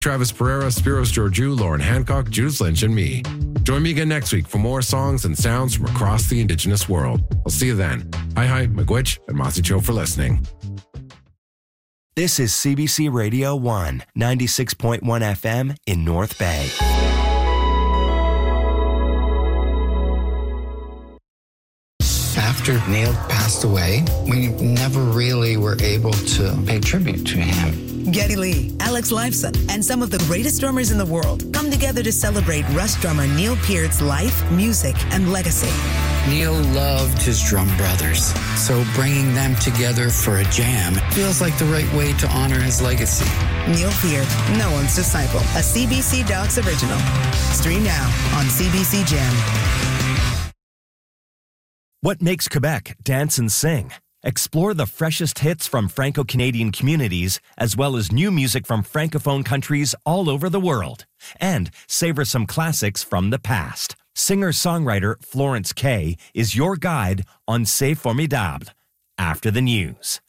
Travis Pereira, Spiros Georgiou, Lauren Hancock, Judith Lynch, and me. Join me again next week for more songs and sounds from across the Indigenous world. I'll see you then. Hi, Miigwech, and Masi Cho for listening. This is CBC Radio 1, 96.1 FM in North Bay. After Neil passed away, we never really were able to pay tribute to him. Geddy Lee, Alex Lifeson, and some of the greatest drummers in the world come together to celebrate Rush drummer Neil Peart's life, music, and legacy. Neil loved his drum brothers, so bringing them together for a jam feels like the right way to honor his legacy. Neil Peart, No One's Disciple, a CBC Docs original. Stream now on CBC Gem. What makes Quebec dance and sing? Explore the freshest hits from Franco-Canadian communities, as well as new music from Francophone countries all over the world. And savor some classics from the past. Singer-songwriter Florence Kay is your guide on C'est Formidable. After the news.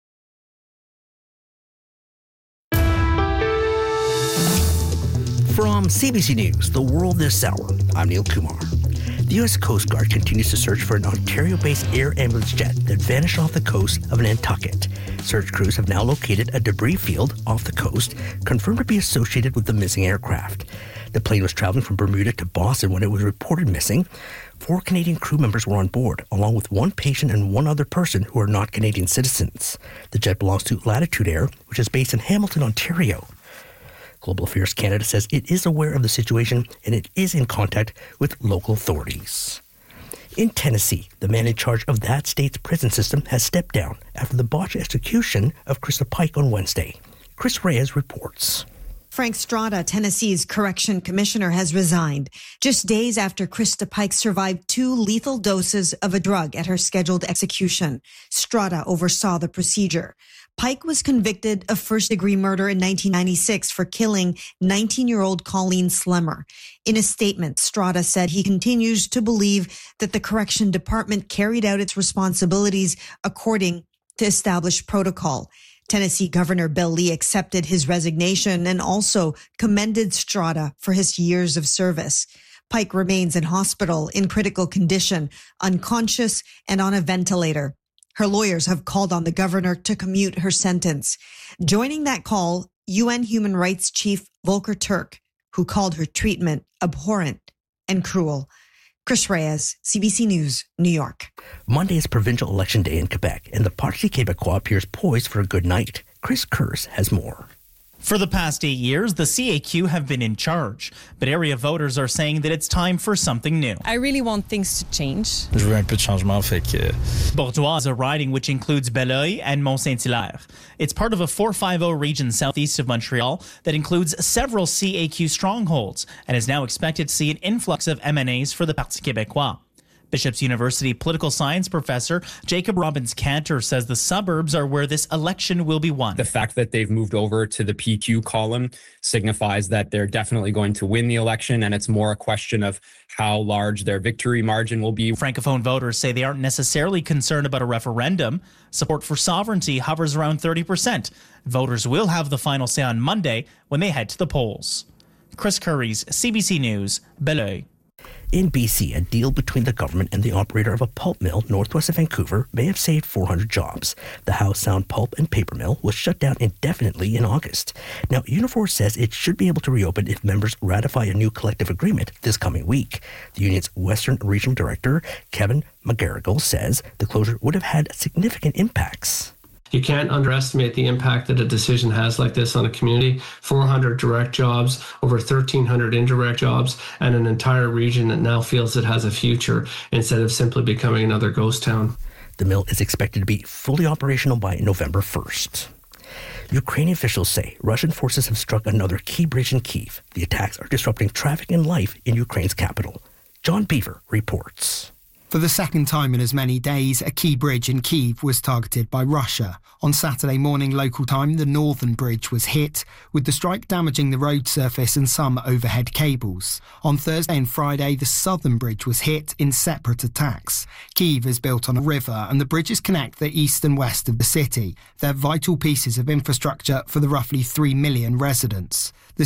From CBC News, The World This Hour, I'm Neil Kumar. The U.S. Coast Guard continues to search for an Ontario-based air ambulance jet that vanished off the coast of Nantucket. Search crews have now located a debris field off the coast, confirmed to be associated with the missing aircraft. The plane was traveling from Bermuda to Boston when it was reported missing. 4 Canadian crew members were on board, along with 1 patient and 1 other person who are not Canadian citizens. The jet belongs to Latitude Air, which is based in Hamilton, Ontario. Global Affairs Canada says it is aware of the situation and it is in contact with local authorities. In Tennessee, the man in charge of that state's prison system has stepped down after the botched execution of Krista Pike on Wednesday. Chris Reyes reports. Frank Strada, Tennessee's correction commissioner, has resigned just days after Krista Pike survived 2 lethal doses of a drug at her scheduled execution. Strada oversaw the procedure. Pike was convicted of first-degree murder in 1996 for killing 19-year-old Colleen Slemmer. In a statement, Strada said he continues to believe that the correction department carried out its responsibilities according to established protocol. Tennessee Governor Bill Lee accepted his resignation and also commended Strada for his years of service. Pike remains in hospital in critical condition, unconscious and on a ventilator. Her lawyers have called on the governor to commute her sentence. Joining that call, UN Human Rights Chief Volker Turk, who called her treatment abhorrent and cruel. Chris Reyes, CBC News, New York. Monday is provincial election day in Quebec, and the Parti Québécois appears poised for a good night. Chris Kurz has more. For the past 8 years, the CAQ have been in charge, but area voters are saying that it's time for something new. I really want things to change. Je veux un peu de changement, fait que... Bourdois is a riding which includes Beloeil and Mont-Saint-Hilaire. It's part of a 450 region southeast of Montreal that includes several CAQ strongholds and is now expected to see an influx of MNAs for the Parti Québécois. Bishop's University political science professor Jacob Robbins-Cantor says the suburbs are where this election will be won. The fact that they've moved over to the PQ column signifies that they're definitely going to win the election, and it's more a question of how large their victory margin will be. Francophone voters say they aren't necessarily concerned about a referendum. Support for sovereignty hovers around 30%. Voters will have the final say on Monday when they head to the polls. Chris Curries, CBC News, Beloeil. In BC, a deal between the government and the operator of a pulp mill northwest of Vancouver may have saved 400 jobs. The Howe Sound Pulp and Paper Mill was shut down indefinitely in August. Now, Unifor says it should be able to reopen if members ratify a new collective agreement this coming week. The union's Western Regional Director, Kevin McGarrigle, says the closure would have had significant impacts. You can't underestimate the impact that a decision has like this on a community. 400 direct jobs, over 1,300 indirect jobs, and an entire region that now feels it has a future instead of simply becoming another ghost town. The mill is expected to be fully operational by November 1st. Ukrainian officials say Russian forces have struck another key bridge in Kyiv. The attacks are disrupting traffic and life in Ukraine's capital. John Beaver reports. For the second time in as many days, a key bridge in Kyiv was targeted by Russia. On Saturday morning local time, the northern bridge was hit, with the strike damaging the road surface and some overhead cables. On Thursday and Friday, the southern bridge was hit in separate attacks. Kyiv is built on a river and the bridges connect the east and west of the city. They're vital pieces of infrastructure for the roughly 3 million residents. The